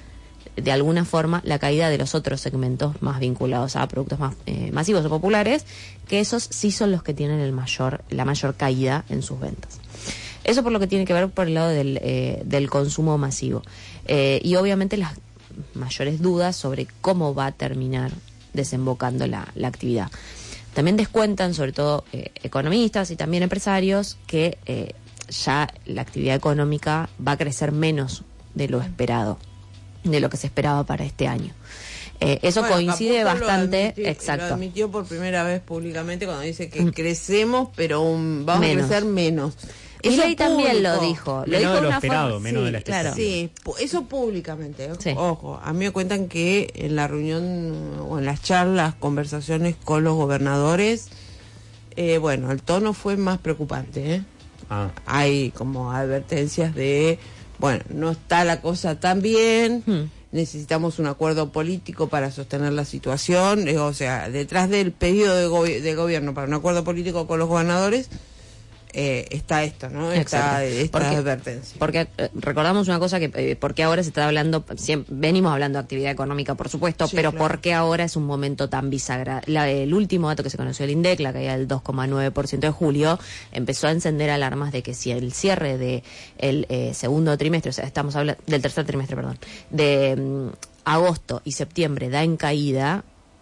de alguna forma la caída de los otros segmentos más vinculados a productos más eh, masivos o populares, que esos sí son los que tienen el mayor la mayor caída en sus ventas. Eso por lo que tiene que ver por el lado del, eh, del consumo masivo. Eh, y obviamente las mayores dudas sobre cómo va a terminar desembocando la, la actividad. También descuentan, sobre todo eh, economistas y también empresarios, que eh, ya la actividad económica va a crecer menos de lo esperado, de lo que se esperaba para este año. Eh, eso Bueno, coincide Caputo lo bastante, admitió- exacto. Lo admitió por primera vez públicamente cuando dice que crecemos, pero un- vamos Menos. a crecer menos. Y Eso Milei también público. lo dijo. Lo Menos dijo de de lo una esperado, forma, menos sí, de la claro. Sí, pu- eso públicamente. Sí. Ojo, a mí me cuentan que en la reunión o en las charlas, conversaciones con los gobernadores, eh, bueno, el tono fue más preocupante. ¿eh? Ah. Hay como advertencias de, bueno, no está la cosa tan bien. Hmm. Necesitamos un acuerdo político para sostener la situación, eh, o sea, detrás del pedido de, gobi- de gobierno para un acuerdo político con los gobernadores eh, está esto, ¿no? Está Exacto. esta Porque- advertencia. Porque eh, recordamos una cosa que, eh, porque ahora se está hablando, siempre, venimos hablando de actividad económica, por supuesto, Sí, pero claro. ¿por qué ahora es un momento tan bisagra? La, el último dato que se conoció del INDEC, la caída del dos coma nueve por ciento de julio, empezó a encender alarmas de que si el cierre de el eh, segundo trimestre, o sea, estamos hablando del tercer trimestre, perdón, de mm, agosto y septiembre da en caída,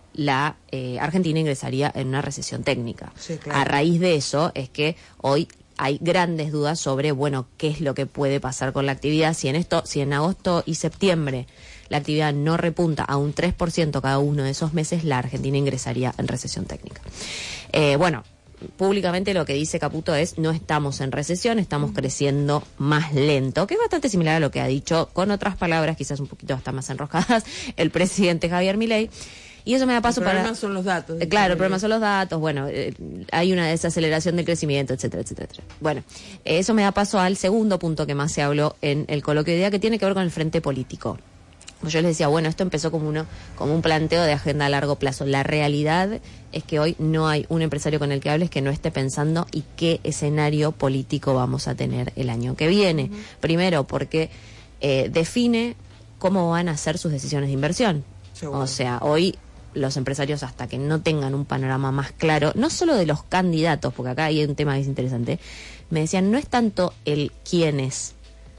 la eh, Argentina ingresaría en una recesión técnica. Sí, claro. A raíz de eso es que hoy hay grandes dudas sobre, bueno, qué es lo que puede pasar con la actividad. Si en esto, si en agosto y septiembre la actividad no repunta a un tres por ciento cada uno de esos meses, la Argentina ingresaría en recesión técnica. Eh, bueno, públicamente lo que dice Caputo es, no estamos en recesión, estamos creciendo más lento, que es bastante similar a lo que ha dicho, con otras palabras, quizás un poquito hasta más enroscadas, el presidente Javier Milei. Y eso me da paso el para... problema son los datos. Eh, Claro, el problema son los datos, bueno, eh, hay una desaceleración del crecimiento, etcétera, etcétera, etcétera. Bueno, eh, eso me da paso al segundo punto que más se habló en el coloquio de día, que tiene que ver con el frente político. Yo les decía, bueno, esto empezó como uno, como un planteo de agenda a largo plazo. La realidad es que hoy no hay un empresario con el que hables que no esté pensando y qué escenario político vamos a tener el año que viene. Uh-huh. Primero, porque eh, define cómo van a ser sus decisiones de inversión. Seguro. O sea, hoy los empresarios, hasta que no tengan un panorama más claro, no solo de los candidatos, porque acá hay un tema que es interesante, me decían, no es tanto el quiénes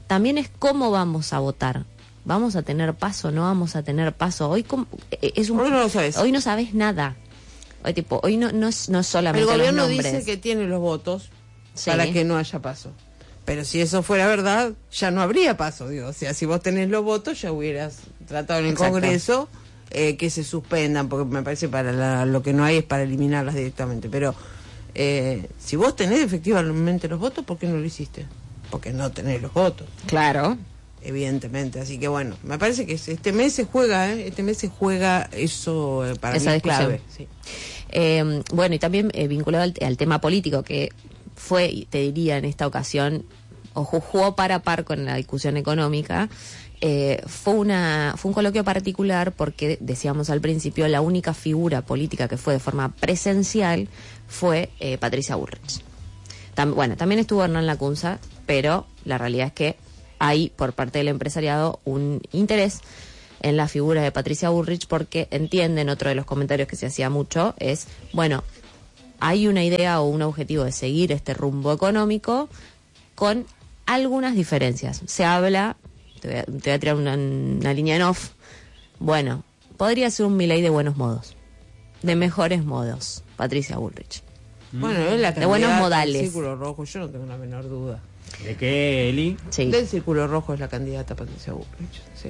también es cómo vamos a votar. ¿Vamos a tener paso? ¿No vamos a tener paso? Hoy como, es un, hoy no lo sabes. Hoy no sabes nada. Hoy, tipo, hoy no, no, es, no es solamente el gobierno los nombres. dice que tiene los votos sí. para que no haya paso. Pero si eso fuera verdad, ya no habría paso, digo. O sea, si vos tenés los votos, ya hubieras tratado en el Exacto. Congreso eh, que se suspendan, porque me parece para la, lo que no hay es para eliminarlas directamente. Pero eh, si vos tenés efectivamente los votos, ¿por qué no lo hiciste? Porque no tenés los votos. Claro. Evidentemente, así que bueno, me parece que este mes se juega, ¿eh? Este mes se juega eso eh, para Esa mí discusión. clave. Sí. Eh, bueno, y también eh, vinculado al, al tema político, que fue, te diría en esta ocasión, o jugó par a par con la discusión económica, eh, fue, una, fue un coloquio particular porque, decíamos al principio, la única figura política que fue de forma presencial fue eh, Patricia Bullrich. Tam, bueno, también estuvo Hernán Lacunza, pero la realidad es que hay por parte del empresariado un interés en la figura de Patricia Bullrich porque entienden, otro de los comentarios que se hacía mucho es, bueno, hay una idea o un objetivo de seguir este rumbo económico con algunas diferencias. Se habla, te voy a, te voy a tirar una, una línea en off, bueno, podría ser un Milei de buenos modos, de mejores modos, Patricia Bullrich. Bueno, es la de buenos modales. Del Círculo Rojo, yo no tengo la menor duda. ¿De qué, Eli? Sí. Del Círculo Rojo es la candidata Patricia Bullrich, sí.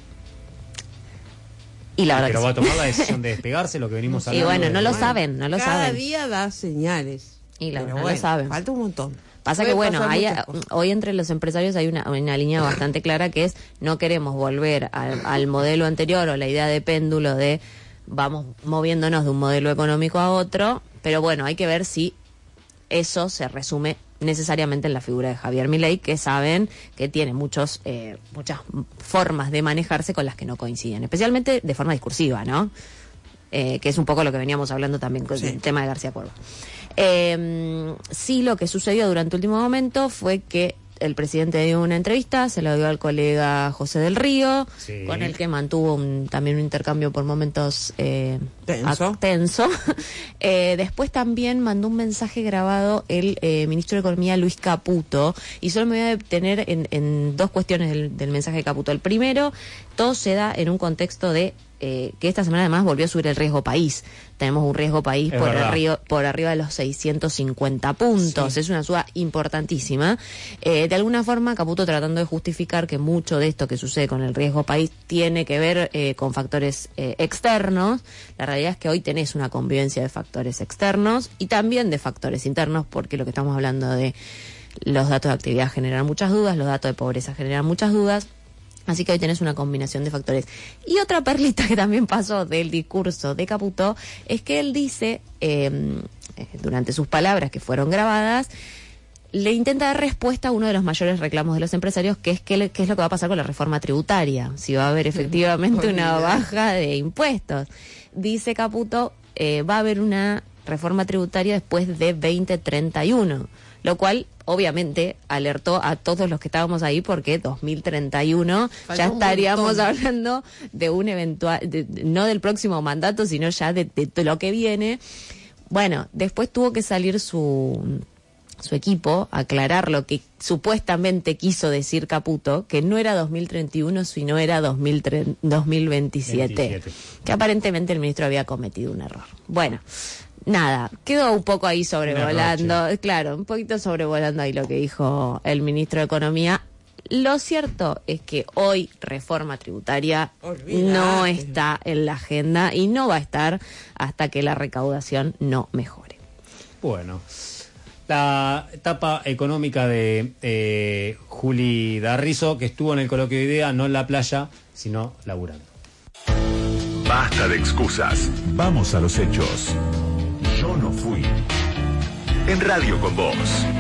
Y la verdad Pero que va sí. a tomar la decisión de despegarse, lo que venimos hablando. Y bueno, de... no lo saben, no lo Cada saben. día da señales. Y la, pero no bueno, lo saben. Falta un montón. Pasa Puede que bueno, pasar hay, muchas cosas. hoy entre los empresarios hay una, una línea bastante clara que es no queremos volver al, al modelo anterior o la idea de péndulo de vamos moviéndonos de un modelo económico a otro, pero bueno, hay que ver si eso se resume necesariamente en la figura de Javier Milei, que saben que tiene muchos eh, muchas formas de manejarse con las que no coinciden, especialmente de forma discursiva, ¿no? Eh, que es un poco lo que veníamos hablando también con sí. el tema de García Cuerva. Eh, sí, lo que sucedió durante el último momento fue que el presidente dio una entrevista, se lo dio al colega José del Río, sí. con el que mantuvo un, también un intercambio por momentos eh, tenso. A, tenso. eh, después también mandó un mensaje grabado el eh, ministro de Economía, Luis Caputo, y solo me voy a detener en, en dos cuestiones del, del mensaje de Caputo. El primero, todo se da en un contexto de Eh, que esta semana además volvió a subir el riesgo país. Tenemos un riesgo país por, arri- por arriba de los seiscientos cincuenta puntos. Sí. Es una suba importantísima. Eh, de alguna forma, Caputo tratando de justificar que mucho de esto que sucede con el riesgo país tiene que ver eh, con factores eh, externos. La realidad es que hoy tenés una convivencia de factores externos y también de factores internos, porque lo que estamos hablando de los datos de actividad generan muchas dudas, los datos de pobreza generan muchas dudas. Así que hoy tenés una combinación de factores. Y otra perlita que también pasó del discurso de Caputo es que él dice, eh, durante sus palabras que fueron grabadas, le intenta dar respuesta a uno de los mayores reclamos de los empresarios, que es qué, qué es lo que va a pasar con la reforma tributaria, si va a haber efectivamente una baja de impuestos. Dice Caputo, eh, va a haber una reforma tributaria después de veinte treinta y uno, lo cual obviamente alertó a todos los que estábamos ahí porque dos mil treinta y uno Falta ya estaríamos hablando de un eventual, de, de, no del próximo mandato, sino ya de, de, de lo que viene. Bueno, después tuvo que salir su su equipo a aclarar lo que supuestamente quiso decir Caputo, que no era dos mil treinta y uno, sino era dos mil veintisiete, veintisiete. Que aparentemente el ministro había cometido un error. Bueno, nada, quedó un poco ahí sobrevolando, claro, un poquito sobrevolando ahí lo que dijo el ministro de Economía. Lo cierto es que hoy reforma tributaria Olvidate. no está en la agenda y no va a estar hasta que la recaudación no mejore. Bueno, la etapa económica de eh, Juli Darrizo, que estuvo en el coloquio de idea, no en la playa, sino laburando. Basta de excusas, vamos a los hechos. Yo no fui. En Radio con Vos.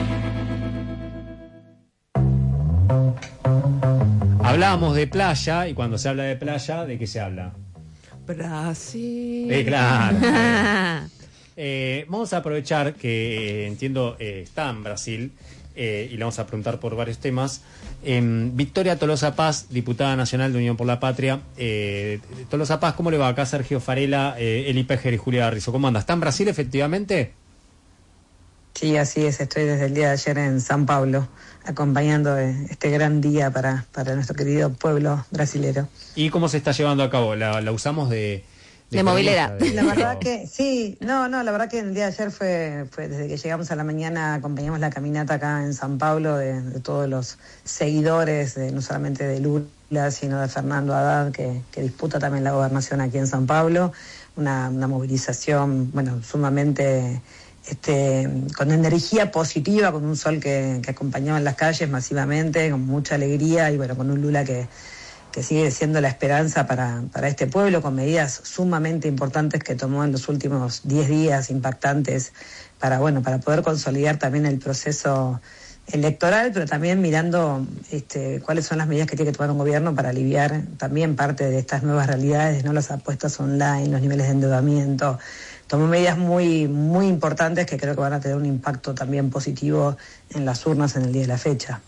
Hablábamos de playa, y cuando se habla de playa, ¿de qué se habla? Brasil. Eh, claro. eh, vamos a aprovechar que eh, entiendo eh, está en Brasil eh, y le vamos a preguntar por varios temas. Eh, Victoria Tolosa Paz, diputada nacional de Unión por la Patria. Eh, Tolosa Paz, ¿cómo le va? Acá Sergio Farela, eh, Eli Pejer y Julia Darrizo. ¿Cómo anda? ¿Está en Brasil efectivamente? Sí, así es, estoy desde el día de ayer en San Pablo, acompañando este gran día para, para nuestro querido pueblo brasilero. ¿Y cómo se está llevando a cabo? ¿La, la usamos de...? De, de movilera. De, la verdad que sí, no, no, la verdad que el día de ayer fue, fue desde que llegamos a la mañana, acompañamos la caminata acá en San Pablo de, de todos los seguidores, de, no solamente de Lula, sino de Fernando Haddad, que, que disputa también la gobernación aquí en San Pablo, una, una movilización, bueno, sumamente... Este, con energía positiva, con un sol que, que acompañaba en las calles masivamente, con mucha alegría y bueno, con un Lula que, que sigue siendo la esperanza para, para este pueblo, con medidas sumamente importantes que tomó en los últimos diez días, impactantes, para bueno, para poder consolidar también el proceso electoral, pero también mirando este, cuáles son las medidas que tiene que tomar un gobierno para aliviar también parte de estas nuevas realidades, no las apuestas online, los niveles de endeudamiento. Tomó medidas muy muy importantes que creo que van a tener un impacto también positivo en las urnas en el día de la fecha.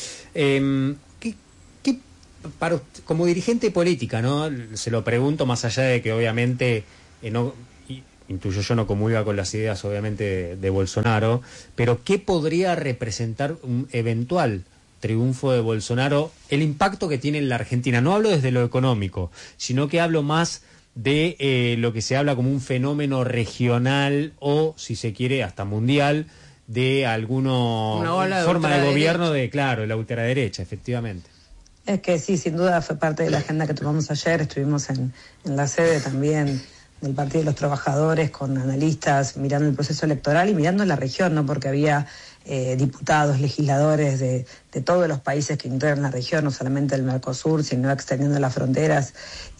Eh, ¿qué, qué, para, como dirigente política, ¿no? Se lo pregunto más allá de que obviamente, eh, no, intuyo yo, no comulga con las ideas obviamente de, de Bolsonaro, pero ¿qué podría representar un eventual triunfo de Bolsonaro, el impacto que tiene en la Argentina? No hablo desde lo económico, sino que hablo más de eh, lo que se habla como un fenómeno regional o, si se quiere, hasta mundial, de alguna forma de gobierno de, claro, la ultraderecha, efectivamente. Es que sí, sin duda fue parte de la agenda que tomamos ayer. Estuvimos en, en la sede también del Partido de los Trabajadores con analistas mirando el proceso electoral y mirando la región, ¿no? Porque había eh, diputados, legisladores de, de todos los países que integran la región, no solamente el Mercosur, sino extendiendo las fronteras.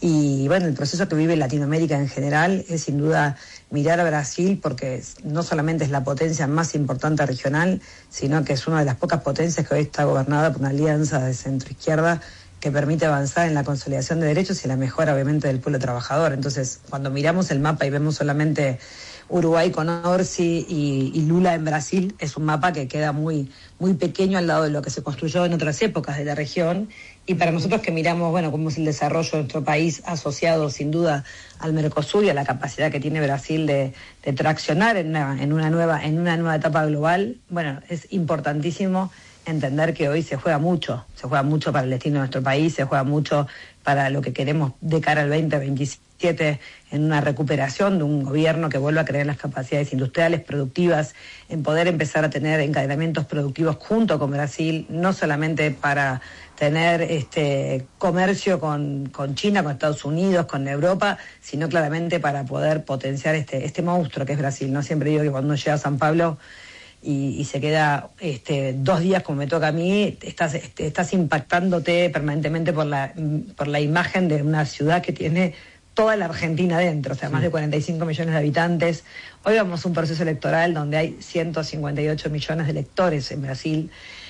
Y bueno, el proceso que vive Latinoamérica en general es sin duda mirar a Brasil, porque no solamente es la potencia más importante regional, sino que es una de las pocas potencias que hoy está gobernada por una alianza de centro-izquierda que permite avanzar en la consolidación de derechos y la mejora, obviamente, del pueblo trabajador. Entonces, cuando miramos el mapa y vemos solamente Uruguay con Orsi y, y Lula en Brasil, es un mapa que queda muy, muy pequeño al lado de lo que se construyó en otras épocas de la región. Y para nosotros que miramos, bueno, cómo es el desarrollo de nuestro país asociado, sin duda, al Mercosur y a la capacidad que tiene Brasil de, de traccionar en una, en una nueva, en una nueva etapa global, bueno, es importantísimo entender que hoy se juega mucho, se juega mucho para el destino de nuestro país, se juega mucho para lo que queremos de cara al veinte veintisiete, en una recuperación de un gobierno que vuelva a creer en las capacidades industriales, productivas, en poder empezar a tener encadenamientos productivos junto con Brasil, no solamente para tener este comercio con, con China, con Estados Unidos, con Europa, sino claramente para poder potenciar este, este monstruo que es Brasil. No siempre digo que cuando uno llega a San Pablo Y, y se queda este, dos días como me toca a mí, estás, este, estás impactándote permanentemente por la, por la imagen de una ciudad que tiene toda la Argentina dentro, o sea, sí. Más de cuarenta y cinco millones de habitantes. Hoy vamos a un proceso electoral donde hay ciento cincuenta y ocho millones de electores en Brasil.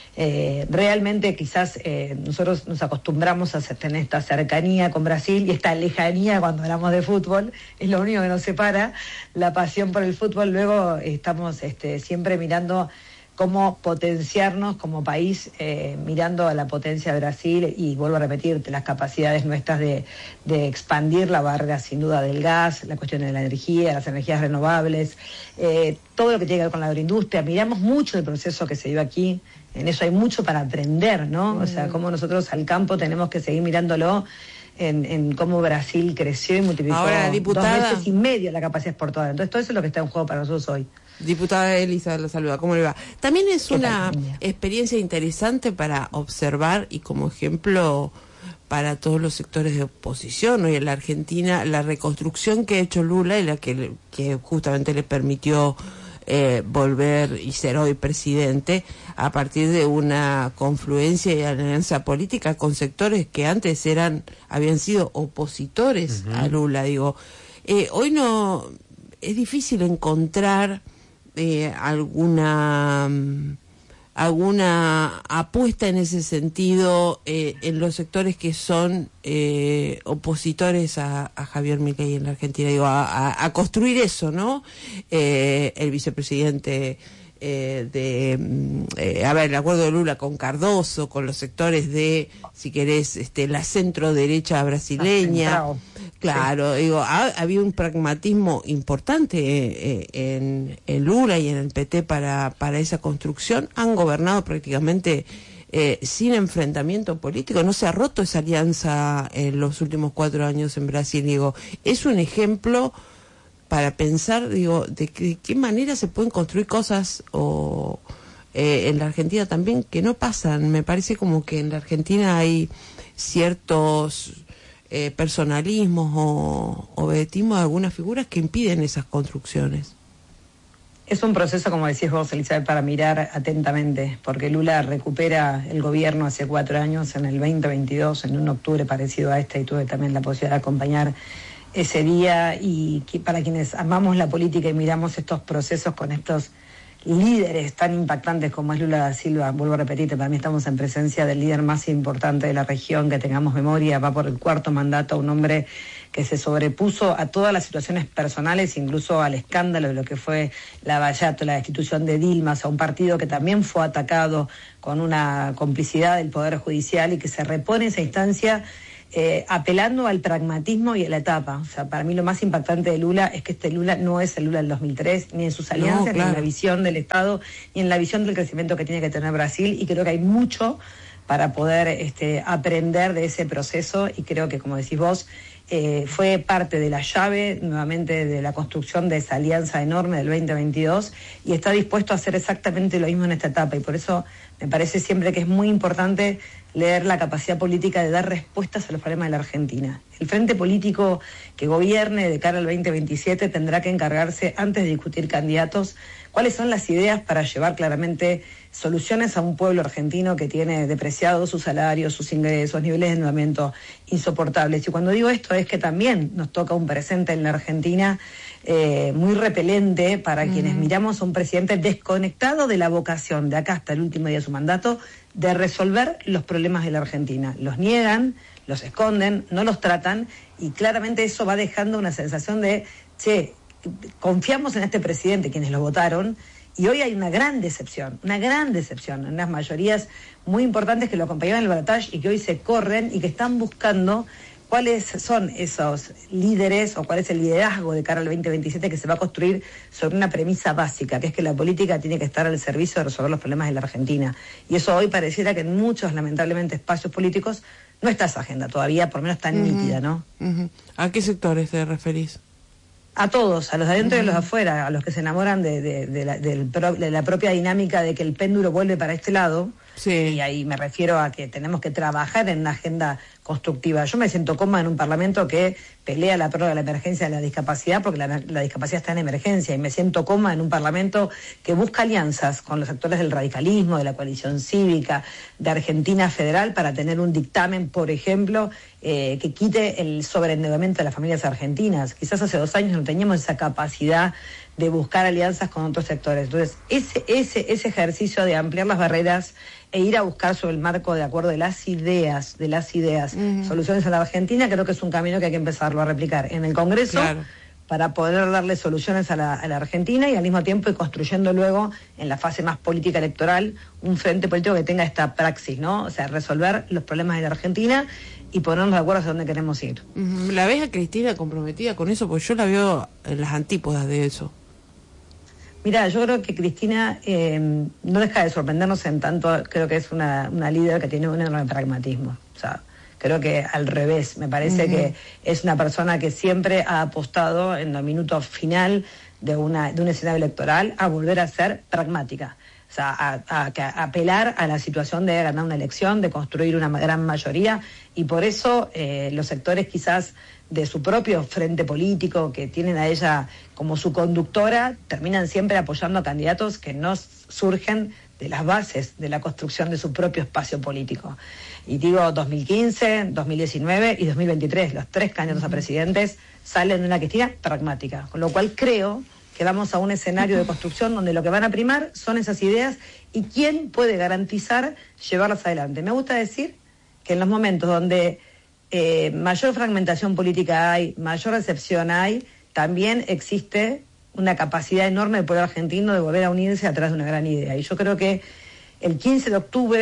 Eh, realmente quizás eh, nosotros nos acostumbramos a tener esta cercanía con Brasil y esta lejanía cuando hablamos de fútbol, es lo único que nos separa, la pasión por el fútbol. Luego estamos este, siempre mirando cómo potenciarnos como país, eh, mirando a la potencia de Brasil y vuelvo a repetirte, las capacidades nuestras de, de expandir la barrera sin duda del gas, la cuestión de la energía, las energías renovables, eh, todo lo que tiene que ver con la agroindustria. Miramos mucho el proceso que se dio aquí. En eso hay mucho para aprender, ¿no? O sea, cómo nosotros al campo tenemos que seguir mirándolo en, en cómo Brasil creció y multiplicó Ahora, diputada, dos veces y medio la capacidad exportadora. Entonces, todo eso es lo que está en juego para nosotros hoy. Diputada Elisa, la saluda, ¿cómo le va? También es una experiencia interesante para observar y como ejemplo para todos los sectores de oposición. Hoy en la Argentina, la reconstrucción que ha hecho Lula y la que, que justamente le permitió Eh, volver y ser hoy presidente a partir de una confluencia y alianza política con sectores que antes eran habían sido opositores uh-huh. a Lula. Digo, eh, hoy no es difícil encontrar eh, alguna alguna apuesta en ese sentido eh, en los sectores que son eh, opositores a, a Javier Milei en la Argentina, digo, a, a, a construir eso, ¿no? Eh, el vicepresidente eh, de, eh, a ver, el acuerdo de Lula con Cardoso, con los sectores de, si querés, este, la centro derecha brasileña. Claro, sí. digo, ha, había un pragmatismo importante eh, en, en Lula y en el P T para, para esa construcción. Han gobernado prácticamente eh, sin enfrentamiento político. No se ha roto esa alianza en los últimos cuatro años en Brasil. Digo, es un ejemplo para pensar, digo, de, que, de qué manera se pueden construir cosas o eh, en la Argentina también que no pasan. Me parece como que en la Argentina hay ciertos eh, personalismos o, o vedetismos de algunas figuras que impiden esas construcciones. Es un proceso, como decís vos, Elizabeth, para mirar atentamente, porque Lula recupera el gobierno hace cuatro años, en el veinte veintidós, en un octubre parecido a este, y tuve también la posibilidad de acompañar ese día, y que para quienes amamos la política y miramos estos procesos con estos líderes tan impactantes como es Lula da Silva, vuelvo a repetirte, para mí estamos en presencia del líder más importante de la región, que tengamos memoria, va por el cuarto mandato, un hombre que se sobrepuso a todas las situaciones personales, incluso al escándalo de lo que fue la Lavallato, la destitución de Dilma, a un partido que también fue atacado con una complicidad del Poder Judicial y que se repone esa instancia eh, apelando al pragmatismo y a la etapa. O sea, para mí lo más impactante de Lula es que este Lula no es el Lula del dos mil tres, ni en sus alianzas, no, claro. ni en la visión del Estado, ni en la visión del crecimiento que tiene que tener Brasil, y creo que hay mucho para poder este, aprender de ese proceso, y creo que, como decís vos, eh, fue parte de la llave, nuevamente, de la construcción de esa alianza enorme del veinte veintidós, y está dispuesto a hacer exactamente lo mismo en esta etapa, y por eso me parece siempre que es muy importante leer la capacidad política de dar respuestas a los problemas de la Argentina. El frente político que gobierne de cara al veinte veintisiete tendrá que encargarse, antes de discutir candidatos, cuáles son las ideas para llevar claramente soluciones a un pueblo argentino que tiene depreciados sus salarios, sus ingresos, niveles de endeudamiento insoportables. Y cuando digo esto es que también nos toca un presente en la Argentina eh, muy repelente para uh-huh. quienes miramos a un presidente desconectado de la vocación, de acá hasta el último día de su mandato, de resolver los problemas de la Argentina. Los niegan, los esconden, no los tratan, y claramente eso va dejando una sensación de, che, confiamos en este presidente, quienes lo votaron, y hoy hay una gran decepción, una gran decepción, unas mayorías muy importantes que lo acompañaban en el balotaje y que hoy se corren y que están buscando cuáles son esos líderes o cuál es el liderazgo de cara al veinte veintisiete que se va a construir sobre una premisa básica, que es que la política tiene que estar al servicio de resolver los problemas de la Argentina. Y eso hoy pareciera que en muchos, lamentablemente, espacios políticos no está esa agenda todavía, por lo menos tan uh-huh. nítida, ¿no? Uh-huh. ¿A qué sectores te referís? A todos, a los de adentro uh-huh. y a los de afuera, a los que se enamoran de, de, de, la, del pro, de la propia dinámica de que el péndulo vuelve para este lado. Sí. Y ahí me refiero a que tenemos que trabajar en una agenda constructiva. Yo me siento cómoda en un parlamento que pelea la prórroga de la emergencia de la discapacidad, porque la, la discapacidad está en emergencia, y me siento cómoda en un parlamento que busca alianzas con los actores del radicalismo, de la coalición cívica, de Argentina Federal, para tener un dictamen, por ejemplo, eh, que quite el sobreendeudamiento de las familias argentinas. Quizás hace dos años no teníamos esa capacidad de buscar alianzas con otros sectores. Entonces, ese, ese, ese ejercicio de ampliar las barreras e ir a buscar sobre el marco de acuerdo de las ideas, de las ideas, uh-huh. soluciones a la Argentina, creo que es un camino que hay que empezarlo a replicar en el Congreso, claro. para poder darle soluciones a la, a la Argentina, y al mismo tiempo ir construyendo luego, en la fase más política electoral, un frente político que tenga esta praxis, ¿no? O sea, resolver los problemas de la Argentina y ponernos de acuerdo hacia dónde queremos ir. Uh-huh. ¿La ves a Cristina comprometida con eso? Porque yo la veo en las antípodas de eso. Mira, yo creo que Cristina eh, no deja de sorprendernos en tanto, creo que es una, una líder que tiene un enorme pragmatismo. O sea, creo que al revés, me parece uh-huh. que es una persona que siempre ha apostado en el minuto final de, una, de un escenario electoral a volver a ser pragmática. O sea, a, a, a apelar a la situación de ganar una elección, de construir una gran mayoría, y por eso eh, los sectores quizás de su propio frente político, que tienen a ella como su conductora, terminan siempre apoyando a candidatos que no surgen de las bases de la construcción de su propio espacio político. Y digo, dos mil quince, dos mil diecinueve y dos mil veintitrés, los tres candidatos uh-huh. a presidentes salen de una Cristina pragmática, con lo cual creo que vamos a un escenario de construcción donde lo que van a primar son esas ideas y quién puede garantizar llevarlas adelante. Me gusta decir que en los momentos donde eh, mayor fragmentación política hay, mayor recepción hay, también existe una capacidad enorme del pueblo argentino de volver a unirse atrás de una gran idea. Y yo creo que el quince de octubre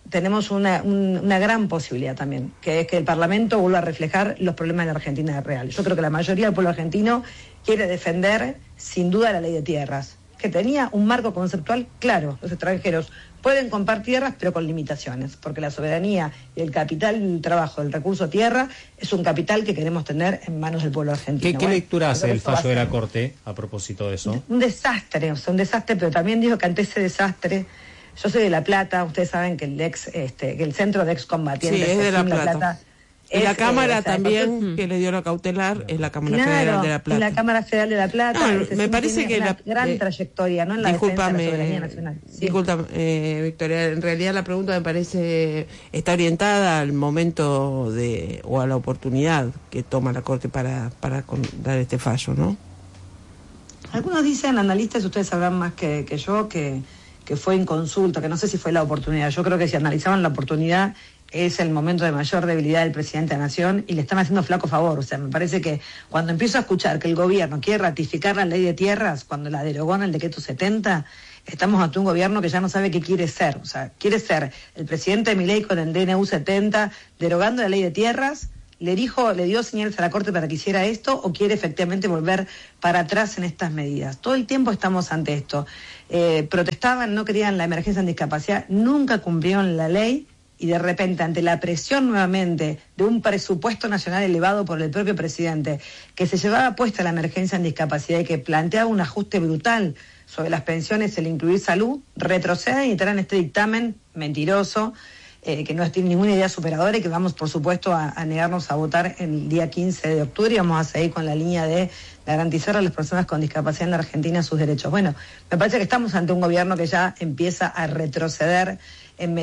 tenemos una, un, una gran posibilidad también, que es que el Parlamento vuelva a reflejar los problemas de la Argentina real. Yo creo que la mayoría del pueblo argentino quiere defender, sin duda, la ley de tierras, que tenía un marco conceptual claro. Los extranjeros pueden comprar tierras, pero con limitaciones, porque la soberanía y el capital del trabajo, el recurso tierra, es un capital que queremos tener en manos del pueblo argentino. ¿Qué, qué bueno, lectura hace el fallo de la ser Corte a propósito de eso? Un desastre, o sea, un desastre, pero también digo que ante ese desastre, yo soy de La Plata, ustedes saben que el ex, este, que el centro de excombatientes sí, es de La La Plata. Plata y la es, Cámara eh, o sea, también, entonces, que le dio la cautelar, es la Cámara claro, Federal de La Plata. es la Cámara Federal de La Plata. No, ese me sí parece tiene que una la gran eh, trayectoria, ¿no? En la discúlpame, defensa de la soberanía nacional. Sí. Disculpa, eh, Victoria, en realidad la pregunta me parece está orientada al momento de o a la oportunidad que toma la Corte para para con, dar este fallo, ¿no? Algunos dicen, analistas, ustedes sabrán más que, que yo, que, que fue en consulta, que no sé si fue la oportunidad. Yo creo que si analizaban la oportunidad, es el momento de mayor debilidad del presidente de la Nación y le están haciendo flaco favor. O sea, me parece que cuando empiezo a escuchar que el gobierno quiere ratificar la ley de tierras, cuando la derogó en el decreto setenta, estamos ante un gobierno que ya no sabe qué quiere ser. O sea, quiere ser el presidente de Milei con el D N U setenta, derogando la ley de tierras, le dijo, le dio señales a la Corte para que hiciera esto, o quiere efectivamente volver para atrás en estas medidas. Todo el tiempo estamos ante esto. Eh, protestaban, no querían la emergencia en discapacidad, nunca cumplieron la ley, y de repente, ante la presión nuevamente de un presupuesto nacional elevado por el propio presidente, que se llevaba puesta la emergencia en discapacidad y que planteaba un ajuste brutal sobre las pensiones, el incluir salud, retroceden y traen este dictamen mentiroso, eh, que no tiene ninguna idea superadora y que vamos, por supuesto, a, a negarnos a votar el día quince de octubre y vamos a seguir con la línea de garantizar a las personas con discapacidad en la Argentina sus derechos. Bueno, me parece que estamos ante un gobierno que ya empieza a retroceder en